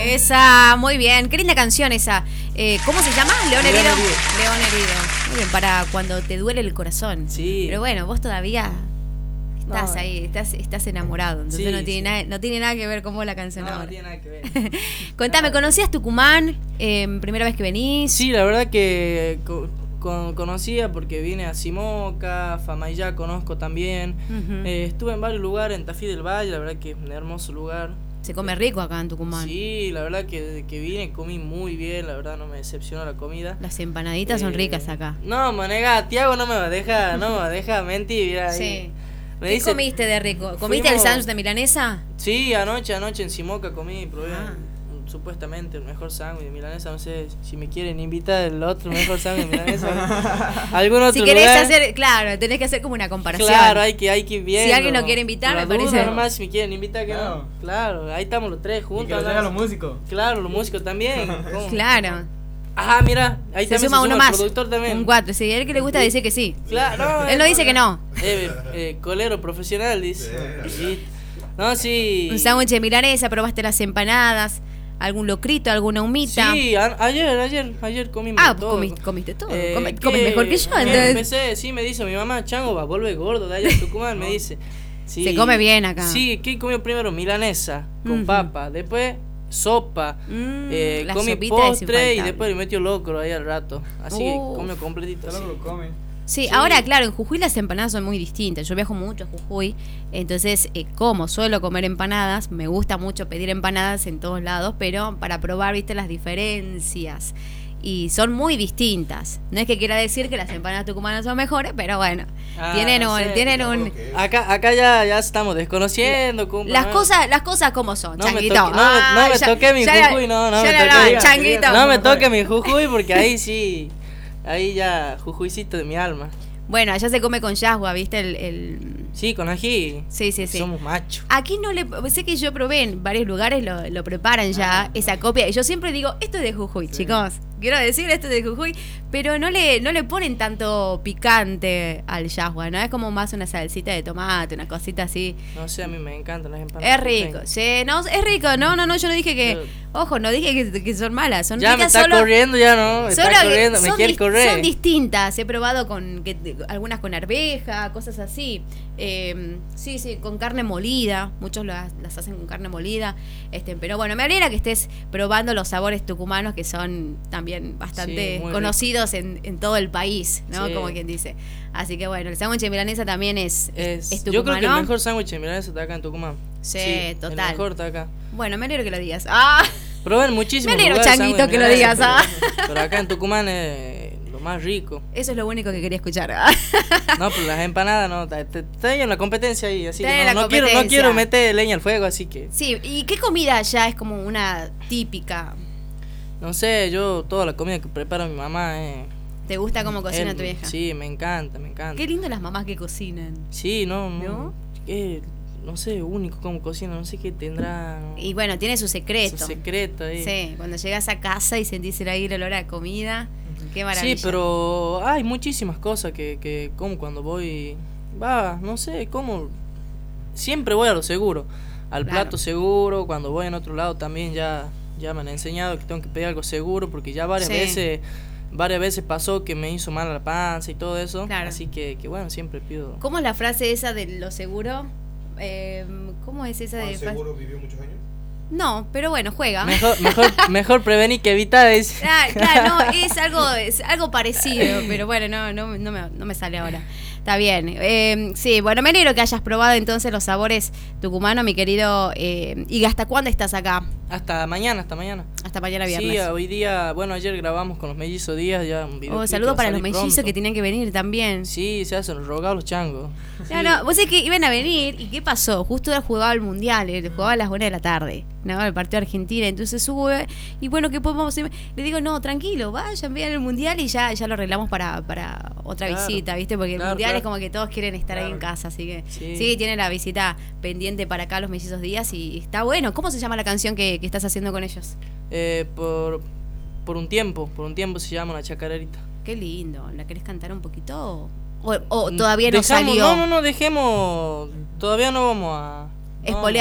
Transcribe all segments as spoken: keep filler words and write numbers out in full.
Esa, muy bien. Qué linda canción esa. Eh, ¿Cómo se llama? León Herido. León Herido. León Herido. Muy bien, para cuando te duele el corazón. Sí. Pero bueno, vos todavía estás No. ahí, estás, estás enamorado. Entonces Sí, no, tiene sí. nada, no tiene nada que ver cómo la canción No, ahora. no tiene nada que ver. Contame, ¿conocías Tucumán? Eh, ¿Primera vez que venís? Sí, la verdad que co- co- conocía porque vine a Simoca, Famayá conozco también. Ujú. Eh, estuve en varios lugares, en Tafí del Valle, la verdad que es un hermoso lugar. Se come rico acá en Tucumán. Sí, la verdad que desde que vine comí muy bien, la verdad no me decepcionó la comida. Las empanaditas son Eh, ricas acá. No, manega, Tiago no me va a dejar, no me va a dejar mentir, mira, Sí. ahí. Me ¿Qué dice- comiste de rico? ¿Comiste fuimos- el sándwich de milanesa? Sí, anoche, anoche en Simoca comí, probé Ah. un- supuestamente el mejor sándwich de milanesa, no sé si me quieren invitar el otro mejor sándwich de milanesa. ¿Algún otro Si querés lugar? hacer, claro, tenés que hacer como una comparación. Claro, hay que, hay que ir viendo. Si alguien lo quiere invitar, Por me la duda parece- nomás, si me quieren invitar, que Claro. no. Claro, ahí estamos los tres Y juntos. que lo traigan los músicos. Claro, los músicos también. ¿Cómo? Claro. Ajá, mira, ahí Se también suma uno el más. productor también. Un cuatro. Si a él que le gusta dice que sí. Claro, Él no dice que no. Eh, eh, colero profesional, dice. Sí. No, sí. Un sándwich de milanesa, probaste las empanadas, algún locrito, alguna humita. Sí, a- ayer, ayer, ayer comimos Ah, todo. comiste, comiste todo. Eh, Come- ¿qué? comes mejor que yo, Eh, entonces. Empecé, sí, me dice mi mamá, Chango, va, vuelve gordo de allá de Tucumán, me dice. Sí. Se come bien acá. Sí, ¿qué comió primero? Milanesa, con Ujú. papa, después sopa, Mm, eh, la comí sopita es postre y infaltable. después le metió locro ahí al rato. Así que Uf. comió completito. Está así. loco, lo come. Sí, Sí. ahora claro, en Jujuy las empanadas son muy distintas. Yo viajo mucho a Jujuy, entonces eh, como suelo comer empanadas, me gusta mucho pedir empanadas en todos lados, pero para probar, viste, las diferencias. Y son muy distintas. No es que quiera decir que las empanadas tucumanas son mejores, pero bueno, Ah, tienen no un, sé, tienen no, un lo que- Acá, acá ya, ya estamos desconociendo. cómo- las no. cosas, las cosas como son, No me changuito. toque, no, me- no Ah, me ya- toque mi ya- Jujuy, no, no ya me le toque. hablaba, Diga, changuito. No me toque mi Jujuy porque ahí sí, ahí ya Jujuycito de mi alma. Bueno, allá se come con yagua, viste, el, el... Sí, con ají. Sí, sí, sí. Somos machos. Aquí no le... Sé que yo probé en varios lugares, lo, lo preparan ya, Ah. esa copia. Y yo siempre digo, esto es de Jujuy, chicos. Quiero decir, esto es de Jujuy. Pero no le, no le ponen tanto picante al yagua, ¿no? Es como más una salsita de tomate, una cosita así. No sé, a mí me encantan las empanadas. Es rico, sí, no, es rico. No, no, no, yo no dije que... Ojo, no dije que, que son malas. Son Ya me ricas está solo... corriendo, ya no. Me Solo está que corriendo, me son quiere dis- correr. Son distintas. He probado con que, algunas con arveja, cosas así. Eh, sí, sí, con carne molida. Muchos las, las hacen con carne molida. Este, pero bueno, me alegra que estés probando los sabores tucumanos que son también bastante Sí, muy conocidos en, en todo el país, ¿no? Sí. Como quien dice. Así que bueno, el sándwich de milanesa también es, es, Es, es yo creo que el tucumano. mejor sándwich de milanesa está acá en Tucumán. Sí, total. El mejor está acá. Bueno, me alegro que lo digas. ¡Ah! Probé muchísimos Me alegro, lugares changuito, sándwich de que lo milanesa, digas, Pero, pero acá en Tucumán es lo más rico. Eso es lo único que quería escuchar. No, pero las empanadas no, está, está- está en la competencia ahí, así Está que en no, la no quiero, no competencia. quiero meter leña al fuego, así que Sí, ¿y qué comida allá es como una típica? no sé, yo toda la comida que prepara mi mamá es ¿Te gusta cómo cocina es- tu vieja? Sí, me encanta, me encanta. Qué lindo las mamás que cocinan. Sí, no, no, ¿No? es, no sé, único como cocina, no sé qué tendrá. ¿no? Y bueno, tiene su secreto. Su secreto ahí. Sí, cuando llegas a casa y sentís ahí el olor a comida, qué maravilla. Sí, pero hay muchísimas cosas que, que como cuando voy, va, no sé, como siempre voy a lo seguro, al Claro. plato seguro, cuando voy en otro lado también ya, ya me han enseñado que tengo que pedir algo seguro, porque ya varias Sí. veces, varias veces pasó que me hizo mal la panza y todo eso, Claro. así que, que bueno, siempre pido. ¿Cómo es la frase esa de lo seguro? Eh, ¿Cómo es esa de Juan fra- seguro vivió muchos años. No, pero bueno, juega. Mejor, mejor, mejor prevenir que evitar, es. Claro, claro, no, es algo, es algo parecido, pero bueno, no, no, no, me, no me sale ahora. Está bien. Eh, sí, bueno, me alegro que hayas probado entonces los sabores tucumanos, mi querido. Eh, ¿Y hasta cuándo estás acá? Hasta mañana, hasta mañana. Hasta mañana Sí, viernes. hoy día, bueno, ayer grabamos con los mellizos Díaz ya un video. Oh, saludos para los mellizos que tienen que venir también. Sí, se hacen rogados los changos. No, no, vos sabés que iban a venir y ¿qué pasó? Justo él jugaba el mundial, él jugaba a las buenas de la tarde, ¿no? El partido de Argentina, entonces sube y bueno, ¿qué podemos hacer? Le digo, no, tranquilo, vayan, vean el mundial y ya, ya lo arreglamos para, para otra Claro, visita, ¿viste? Porque claro, el mundial claro. es como que todos quieren estar ahí Claro. en casa, así que sí. Sí. tiene la visita pendiente para acá los mellizos días y está bueno. ¿Cómo se llama la canción que, que estás haciendo con ellos? Eh, por, por un tiempo, por un tiempo se llama una chacarerita. Qué lindo, ¿la querés cantar un poquito? ¿O, o todavía no Dejamos- salió? No, no, no, dejemos, todavía no vamos a... no Espolear. vamos a-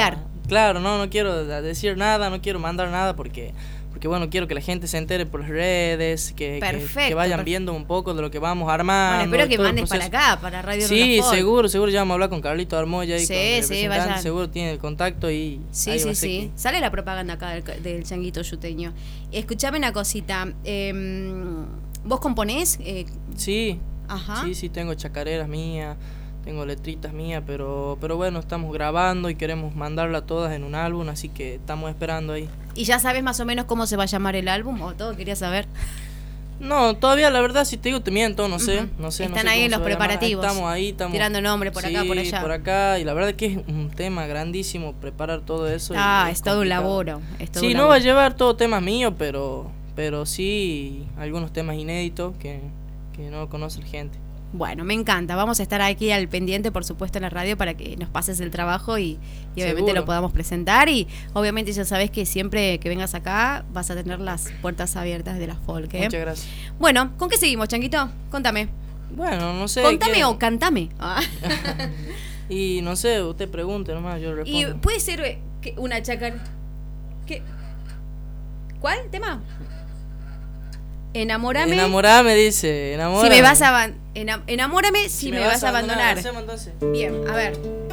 Claro, no, no quiero decir nada, no quiero mandar nada porque... Porque bueno, quiero que la gente se entere por las redes, que, perfecto, que, que vayan perfecto. viendo un poco de lo que vamos armando. Bueno, espero que mandes para acá, para Radio Sí, Rula Folk. seguro, seguro, ya vamos a hablar con Carlito Armoya y sí, con el sí, representante, vayan. seguro tiene el contacto y... Sí, ahí sí, va a ser sí. que... Sale la propaganda acá del, del changuito yuteño. Escuchame una cosita. Eh, ¿Vos componés? Eh, sí, ajá. sí, sí, tengo chacareras mías, tengo letritas mías, pero, pero bueno, estamos grabando y queremos mandarla todas en un álbum, así que estamos esperando ahí. ¿Y ya sabes más o menos cómo se va a llamar el álbum o todo? Quería saber. No, todavía la verdad, si te digo, te miento, no sé, Uh-huh. no sé. Están no sé ahí en cómo los se va a llamar. preparativos. Estamos ahí, estamos tirando nombres por acá, sí, por allá. por acá, y la verdad que es un tema grandísimo preparar todo eso. Ah, y es, es todo complicado. un laburo. Es todo sí, un no laburo. va a llevar todo temas míos, pero, pero sí algunos temas inéditos que, que no conoce la gente. Bueno, me encanta. Vamos a estar aquí al pendiente, por supuesto, en la radio para que nos pases el trabajo y, y obviamente Seguro. lo podamos presentar. Y obviamente ya sabes que siempre que vengas acá vas a tener las puertas abiertas de la folk. ¿eh? Muchas gracias. Bueno, ¿con qué seguimos, Changuito? Contame. Bueno, no sé. Contame ¿qué? o cantame. Ah. Y no sé, usted pregunte nomás, yo respondo. Y puede ser eh, que una chacar... ¿Qué? ¿Cuál tema? Enamórame. Enamorame, dice. Enamórame. Si me vas a... aban- enam- Enamórame si, Si me, vas a abandonar. hacemos entonces. Bien, a ver.